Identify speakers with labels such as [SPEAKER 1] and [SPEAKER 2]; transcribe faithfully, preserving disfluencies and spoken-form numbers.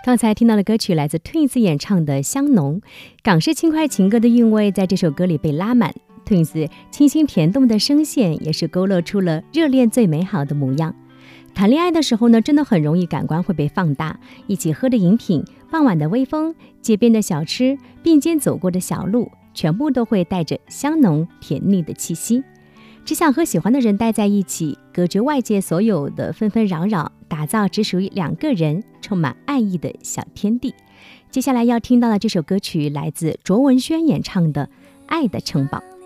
[SPEAKER 1] 刚才听到的歌曲来自 Twins 演唱的《香浓》，港式轻快情歌的韵味在这首歌里被拉满。 Twins 清新甜动的声线也是勾勒出了热恋最美好的模样。谈恋爱的时候呢，真的很容易感官会被放大，一起喝的饮品、傍晚的微风、街边的小吃、并肩走过的小路，全部都会带着香浓甜腻的气息。只想和喜欢的人待在一起，隔绝外界所有的纷纷扰扰，打造只属于两个人充满爱意的小天地。接下来要听到的这首歌曲来自卓文萱演唱的《爱的城堡》。